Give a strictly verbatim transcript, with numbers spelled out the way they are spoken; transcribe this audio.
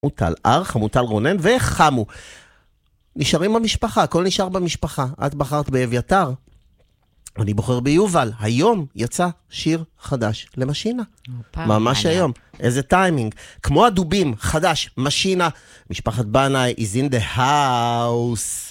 חמוטל אר, חמוטל רונן וחמו. נשארים במשפחה, הכל נשאר במשפחה. את בחרת באביתר, אני בוחר ביובל. היום יצא שיר חדש למשינה. ממש היום. איזה טיימינג. כמו הדובים, חדש, משינה. משפחת בנאי is in the house.